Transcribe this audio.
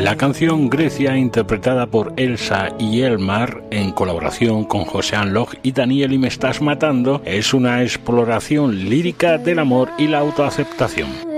La canción Grecia, interpretada por Elsa y Elmar en colaboración con José Anlog y Daniel y Me Estás Matando, es una exploración lírica del amor y la autoaceptación.